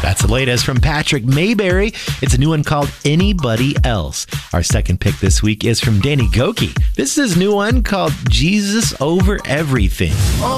That's the latest from Patrick Mayberry. It's a new one called Anybody Else. Our second pick this week is from Danny Gokey. This is his new one called Jesus Over Everything.